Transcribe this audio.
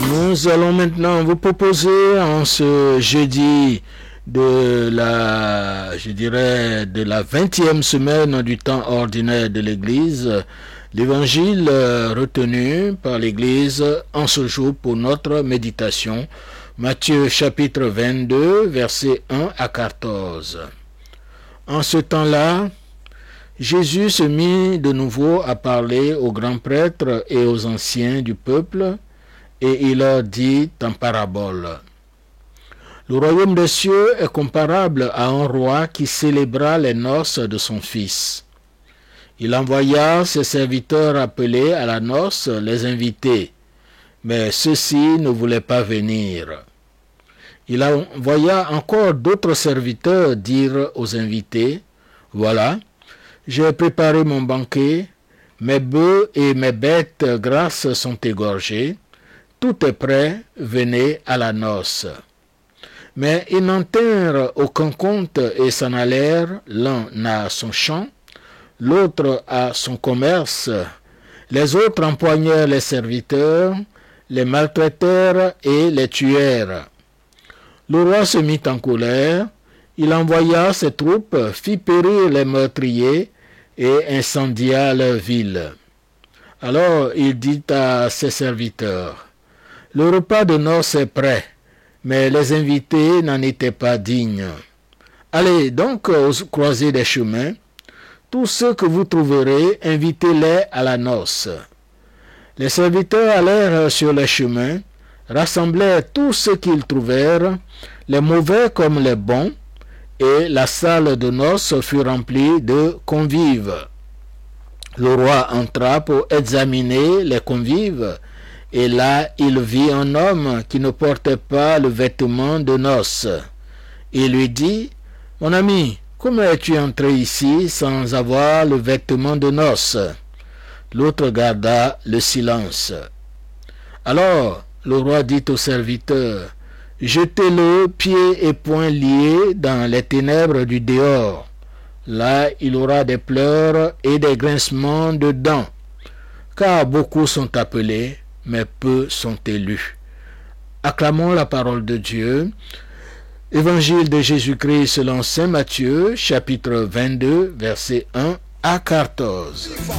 Nous allons maintenant vous proposer en ce jeudi de la 20e semaine du temps ordinaire de l'Église, l'évangile retenu par l'Église en ce jour pour notre méditation, Matthieu chapitre 22, versets 1 à 14. En ce temps-là, Jésus se mit de nouveau à parler aux grands prêtres et aux anciens du peuple, et il leur dit en parabole. Le royaume des cieux est comparable à un roi qui célébra les noces de son fils. Il envoya ses serviteurs appeler à la noce les invités, mais ceux-ci ne voulaient pas venir. Il envoya encore d'autres serviteurs dire aux invités, « Voilà, j'ai préparé mon banquet, mes bœufs et mes bêtes grasses sont égorgés, tout est prêt, venez à la noce. » Mais ils n'en tinrent aucun compte et s'en allèrent, l'un à son champ, l'autre à son commerce. Les autres empoignèrent les serviteurs, les maltraitèrent et les tuèrent. Le roi se mit en colère, il envoya ses troupes, fit périr les meurtriers et incendia leur ville. Alors il dit à ses serviteurs, « Le repas de noces est prêt, mais les invités n'en étaient pas dignes. Allez donc aux croisées des chemins, tous ceux que vous trouverez, invitez-les à la noce. » Les serviteurs allèrent sur les chemins, rassemblèrent tous ceux qu'ils trouvèrent, les mauvais comme les bons, et la salle de noces fut remplie de convives. Le roi entra pour examiner les convives, et là il vit un homme qui ne portait pas le vêtement de noces. Il lui dit, « Mon ami, comment es-tu entré ici sans avoir le vêtement de noces ?» L'autre garda le silence. Alors le roi dit au serviteur, « Jetez-le pieds et poings liés dans les ténèbres du dehors. Là il aura des pleurs et des grincements de dents, car beaucoup sont appelés, mais peu sont élus. » Acclamons la parole de Dieu. Évangile de Jésus-Christ selon saint Matthieu, chapitre 22, versets 1 à 14.